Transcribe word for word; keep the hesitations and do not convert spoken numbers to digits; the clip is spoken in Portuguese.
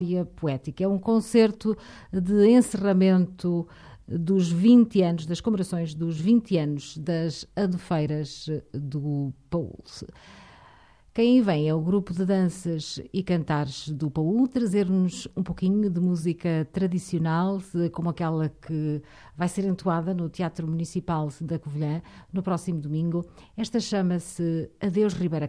Poética. É um concerto de encerramento dos vinte anos, das comemorações dos vinte anos das Adufeiras do Paúl. Quem aí vem é o grupo de danças e cantares do Paúl, trazer-nos um pouquinho de música tradicional, como aquela que vai ser entoada no Teatro Municipal da Covilhã no próximo domingo. Esta chama-se Adeus Ribeira